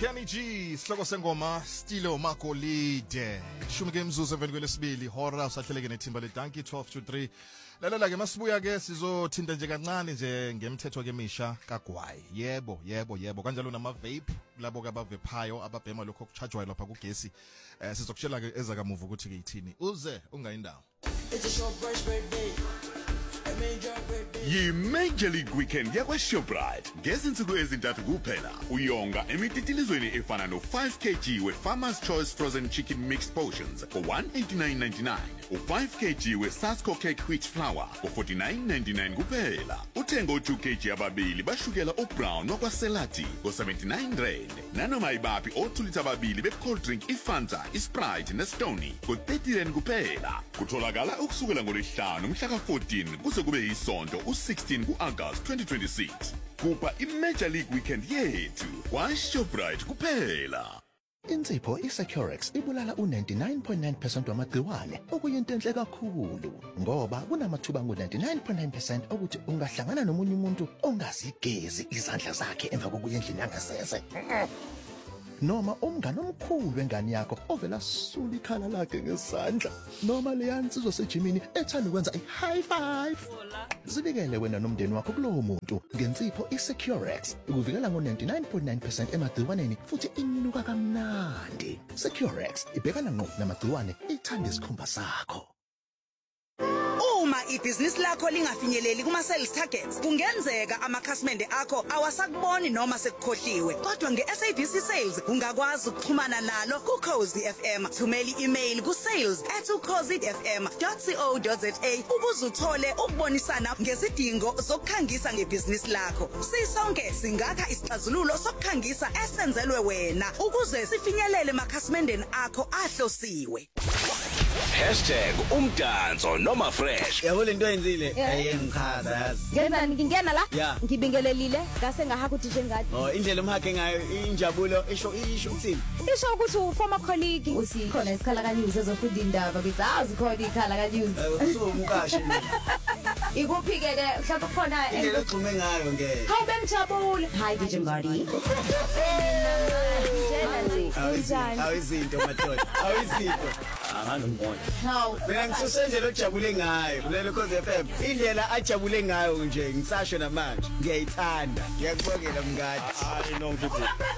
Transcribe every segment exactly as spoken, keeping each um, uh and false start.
Kenny G sihloko sengoma Stilo Makolide shumike imzuzu eveni kwelesibili hora usahleleke nethimba le Donkey twelve to three lalela ke masibuya ke sizothinta nje kancane nje ngemthetho ke misha kaGwayi yebo yebo yebo kanjalo nama vape labo ke abavephayo ababhema lokho kuchajwayo lapha kugesi eh sizokutshela ke eza kamuva ukuthi ke yithini uze ungayindawo. It's a short birthday. Yi-Major League Weekend yakwa-Shoprite ngezinsuku ezintathu kuphela uyonga emititilizweni efana no five kilograms we-Farmer's Choice Frozen Chicken Mixed Portions for one eighty-nine ninety-nine, u-five kilograms we-Sasco Cake Wheat Flour for forty-nine ninety-nine kuphela. Uthenga u-two kilograms ababili bashukela o-Brown wakwaSelati ngo-seventy-nine rand, nanoma ibaphi o-two litha ababili be-cold drink iFanta, iSprite neStony ngo-thirty rand kuphela. Kutholakala ukusukela ngolesihlanu mhla ka-fourteen kuze kube yisonto u-sixteen ku-August twenty twenty-six. Kupa i-Major League Weekend yethu kwa-Shoprite kuphela. Insipho iSecurex ibulala u ninety-nine point nine percent wamagciwane okuyinto enhle kakhulu ngoba kunamathuba ngu ninety-nine point nine percent ukuthi ungahlangana nomunye umuntu ongazigezi izandla zakhe emva kokuya endlini yangasese. Noma umngane omkhulu wengane yakho ovela sula ikhala lakhe ngesandla noma leya nsizwa sejimini ethanda ukwenza i-high five. Zibikele wena nomndeni wakho kulowo muntu ngensipho iSecurex ukuvikela ngo ninety-nine point nine percent emagciwaneni futhi inuka kamnandi. Securex ibhekana ngqo namagciwane ithanda isikhumba sakho. Uma ibhizinisi lakho lingafinyeleli kuma sales targets kungenzeka amakhasimende akho awasakuboni noma sekukhohliwe kodwa nge-S A B C Sales ungakwazi ukuxhumana nalo ku Khosi F M. Thumela i-email ku sales at ukhosi f m dot co dot za ukuze uthole ukubonisana ngezidingo zokukhangisa ngebhizinisi lakho. Sisonke singakha isixazululo sokukhangisa esenzelwe wena ukuze sifinyelele emakhasimendeni akho ahlosiwe. Hashtag umdanso noma fresh. Yabo lento yenzile ayengichaza yazi. Ngena ngingena la Yeah. ngibingelelile ngase ngahaku dishe ngadi. Oh indlela umhakhe ngayo injabulo isho isho uthini? Isho ukuthi u former colleague uthi khona isikhala ka news ezofunda indaba bizazi khona ikhala ka news. Usuke umkashi mina. Ikuphi ke ke mhlawumbe khona Indlela exhume ngayo ngeke. Hawu bengijabule. Hi D J Ngadi. Awizinto madoda. Awizinto. Anganomoya. Hawu Mina ngisusendlela ojabule ngayo kulelo Khosi F M. Indlela ajabule ngayo nje ngisasho namanje. Ngiyayithanda. Ngiyakubongela mngadi. Hayi no mfuthu.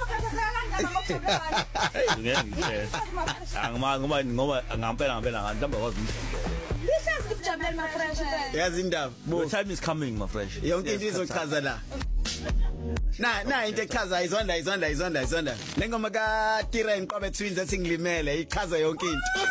Ngeke. Angima ngoba ngoba ngampela ngampela ngantamba kwazi Lisazi ukujabula ma fresh. Yazi indaba. The time is coming my friend. Yonke into izochaza la. Na na into echaza izonda izonda izonda izonda. Lengoma ka Tiren Qobe Twins ethi ngilimele ichaza yonke into.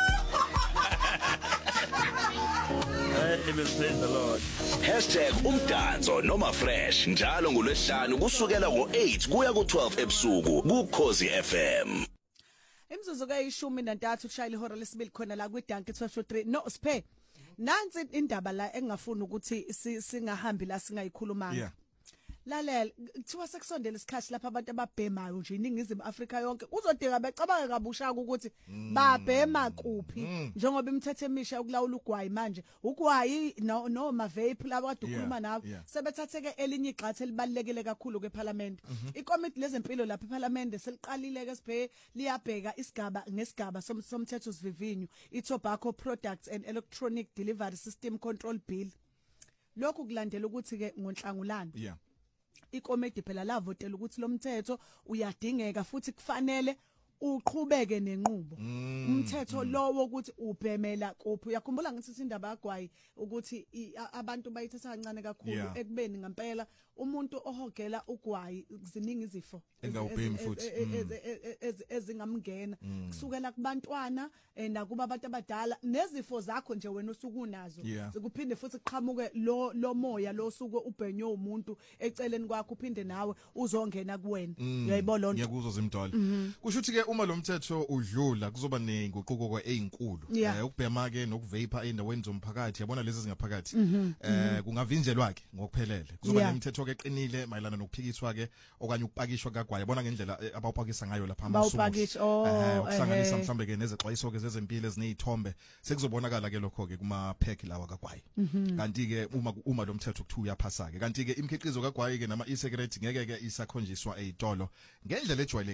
Let me praise the Lord. Hashtag umdanso noma fresh njalo ngolwesihlanu kusukela ngo-eight kuya ku-twelve ebusuku ku Khosi F M. Imzuzu kayishumi nantathu kushayile ihora lesibili khona la kwiDonkey twelve to three. No Siphe. Nansi indaba la engafuni ukuthi singahambi la singayikhulumanga. Yeah. Lalela kuthiwa sekusondela isikhathi lapha abantu ababhemayo nje iningizimu Afrika yonke uzodinga becabanga kabusha ukuthi babhema kuphi njengoba imithetho emisha ukulawula ugwayi manje ugwayi noma vape laba kade ukhuluma nawo sebethatheke elinye igxathe elibalekile kakhulu kweParliament. Ikomiti lezempilo lapha eParliament seliqalile ke Siphe liyabheka isigaba ngesigaba somthetho sivivinyo iTobacco Products and Electronic Delivery System Control Bill. Lokhu kulandela ukuthi ke ngonhlangulana Yeah. Ikomiti phela lavotela ukuthi lo mthetho uyadingeka futhi kufanele uqhubeke nenqubo. Umthetho lowo ukuthi ubhemela kuphi uyakhumbula ngithi indaba yaGwayi ukuthi abantu bayithatha kancane kakhulu ekubeni ngempela umuntu ohogela ugwayi ziningi izifo engawubhemi futhi ezingamngena kusukela kubantwana nakuba abantu abadala nezifo zakho nje wena osukunazo zikuphinde futhi kuqhamuke lo lo moya lo suku ubhenyo umuntu eceleni kwakho uphinde nawe uzongena kuwena uyayibona lonto ngiyakuzwa zimdala kusho ukuthi ke uma lo mthetho udlula kuzoba nenguquko ezinkulu ukubhema ke nokuvapor endaweni zomphakathi yabona lezi zingaphakathi eh kungavinjelwa ke ngokuphelele kuzoba nemithetho ke eqinile mayelana nokuphikiswa ke okanye ukupakishwa kaGwayi yabona ngendlela abawupakisa ngayo lapha amasuku eh ukuhlanganisa mhlambe ke nezexwayiso ke zezempilo ezinezithombe sekuzobonakala ke lokho ke kuma pack lawa kaGwayi kanti ke uma uma lo mthetho kuthi uyaphasa ke kanti ke imikhiqizo kaGwayi ke nama e-cigarette ngeke ke isakhonjiswa ezitolo ngendlela ejwayelekile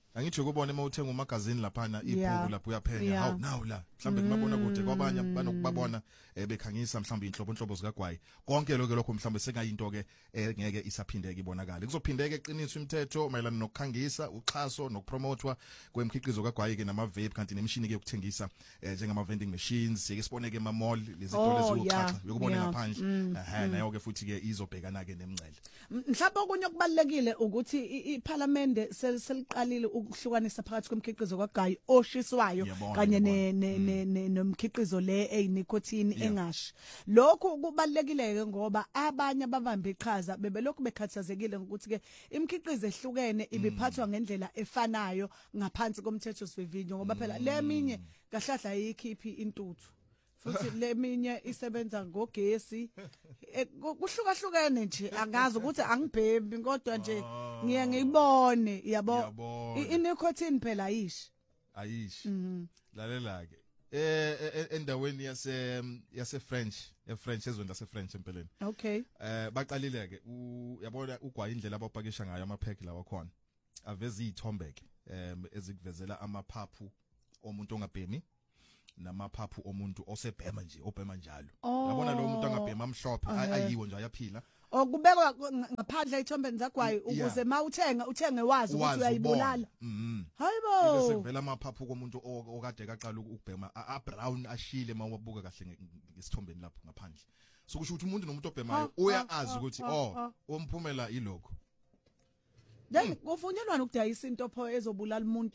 Angithi ukubona uma uthenga umagazini laphana Yeah. ibhuku lapho uyaphenya Yeah. hawu nawu la mhlambe ngibabona kude kwabanye banokubabona bekhangisa mhlambe inhlobo inhlobo zikagwayi konke lokho lokho mhlambe sekayinto ke ngeke isaphindeke ibonakala kuzophindeke eqiniswa imithetho mayelana nokukhangisa uxhaso nokupromotwa kwemikhiqizo kagwayi ke nama vape kanti nemishini ke yokuthengisa njengama vending machines sike siboneke ema mall lezi Oh, zinto lezi yeah. yokuxhaxa yokubona Yeah. ngaphandle aha nayo ke futhi ke izobhekana ke nemncele Mhlawumbe okunye okubalekile ukuthi i- iParliament sel- seliqalile ukuhlukanisa phakathi kwemikhiqizo kagwayi oshiswayo Ngiyabona, kanye ne ngiyabona. ne- ne- ne- nomkhiqizo le eyinicotine Yeah. engashi. Lokhu kubalekile ke ngoba abanye ababambe iqhaza bebelokhu bekhathazekile ngokuthi ke imikhiqizo ehlukene ibiphathwa ngendlela efanayo ngaphansi komthetho sivivinyo ngoba phela leminye kahlahla ayikhiphi intuthu. Futhi leminye isebenza ngogesi Eh, ku- kuhlukahlukene nje angazi ukuthi angibhembi kodwa nje ngiye ngiyibone yabo Ngiyabona. I- inicotine phela ayishi ayishi lalela ke eh eh, endaweni yase yase French e French ezweni lase French empeleni okay eh baqalile ke uyabona ugwayi indlela abapakisha ngayo amapheki lawa khona aveza izithombe ke em ezikuvezela amaphaphu omuntu ongabhemi namaphaphu omuntu osebhema nje obhema njalo yabona lo muntu angabhema amhlophe ay- ayiwo nje ayaphila okubekwa ngaphandle ethombeni zagwayi Yeah. ukuze mawuthenga uthenge wazi ukuthi Wazi uyayibulala ubona. Mhm hayibo bese kuvela amaphaphu komuntu o- okade kaqala ukubhema a a brown ashile mawabuka kahle nge- ngesithombeni lapho ngaphandle so kusho ukuthi umuntu nomuntu obhemayo Ah, uyazi ah, ukuthi ah, oh ah. umphumela ilokho then kuvunyelwana ukudayisa into pho ezobulala umuntu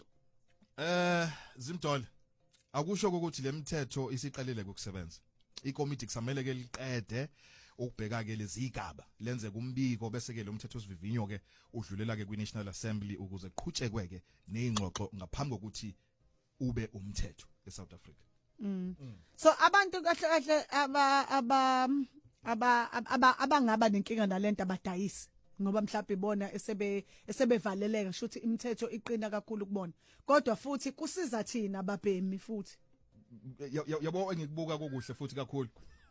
eh Zimdole akusho ukuthi lemithetho isiqalile ukusebenza ikomiti kusamele ke liqede ukubheka ke lezi igaba lenze kumbiko bese ke lo mthetho sivivinyo ke udlulela ke kwi National Assembly ukuze kuqhutshekwe ke nezingxoxo ngaphambi kokuthi ube umthetho eSouth Africa so abantu kahle kahle aba aba aba aba- abangaba nenkinga nalento abadayisi ngoba mhlawumbe ibona esebe esebevaleleka shuthi imithetho iqina kakhulu kubona kodwa futhi kusiza thina ababhemi futhi Ya- ya- yabo engikubuka kokuhle futhi kakhulu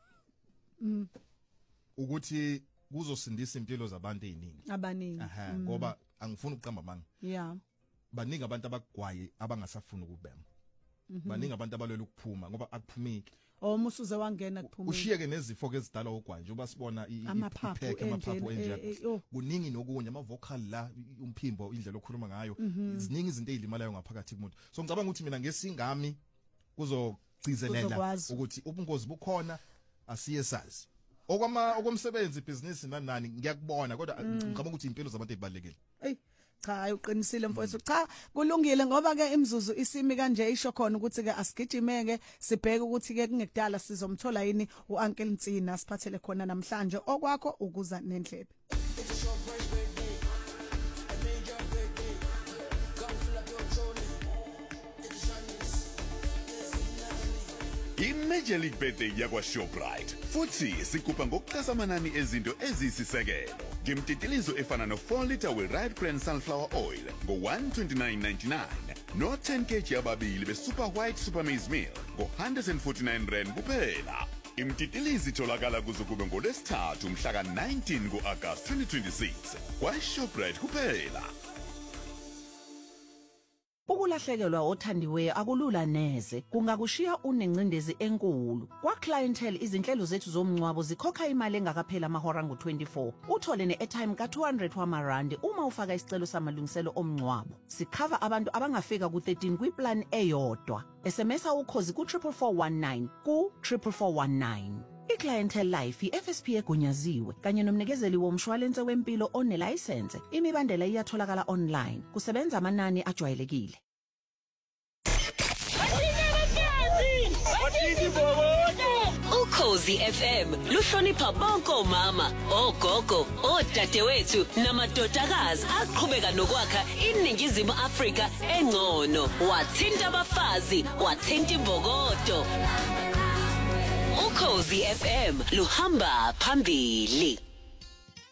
ukuthi kuzosindisa impilo zabantu eziningi abaningi aha ngoba angifuni ukuqamba manga yeah baningi abantu abagwaye abangasafuni ukubhema baningi abantu abalwela ukuphuma ngoba akuphumeki omusuze wangena kuphuma ushiyeke nezifo ke ezidala ogwaye njengoba sibona i- i- Amaphaphu iphepha amaphaphu enjena, enje eh, eh, oh. kuningi nokunye ama vocal la i- umphimbo indlela okhuluma ngayo ziningi izinto ezilimalayo ngaphakathi kumuntu so ngicabanga ukuthi mina ngesingami kuzogcizelela Kuzokwazi. ukuthi ubungozi bukhona asiye sazi okwama okomsebenzi business nani nani ngiyakubona kodwa ngicabanga ukuthi impilo zabantu ezibalekile Ey cha hayi uqinisile mfowethu cha kulungile ngoba ke imzuzu isimi kanje isho khona ukuthi ke asigijimeke sibheke ukuthi ke kungekudala sizomthola yini uUncle Ntsina siphathele khona namhlanje okwakho ukuza nendlebe It's a short break birthday. A major birthday. Come fill up your trolley. It's Shanice. I-Major League Birthday yakwa Shoprite futhi sikupa ngokuxhasa amanani ezinto ezisisekelo ngemtitilizo efana no four liter we-Right Brand Sunflower Oil ngo-one twenty-nine ninety-nine no ten kilogram ababili be-Super White Super Maize Meal ngo-one forty-nine rand kuphela imtitilizi itholakala kuze kube ngolesithathu mhla ka-nineteen ku-Agasti twenty twenty-six kwa-Shoprite kuphela. Ukulahlekelwa othandiweyo akulula neze kungakushiya unencindezi enkulu kwa clientele izinhlelo zethu zomncwabo zikhokha imali engakaphela amahora ngo-twenty-four uthole ne-airtime ka two hundred wamarandi uma ufaka isicelo samalungiselo omncwabo sikhava abantu abangafika ku-thirteen kwiplan eyodwa esemesa ukhozi ku-triple four one nine ku-triple four one nine iClientele Life i-F S P egunyaziwe kanye nomnikezeli womshwalense wempilo onelayisense imibandela iyatholakala online kusebenza amanani ajwayelekile Ukhozi F M luhlonipha bonke omama, ogogo, odadewethu namadodakazi aqhubeka nokwakha iningizimu Afrika engcono. Wathinta abafazi, wathinta imbokodo. Ukhozi F M luhamba phambili.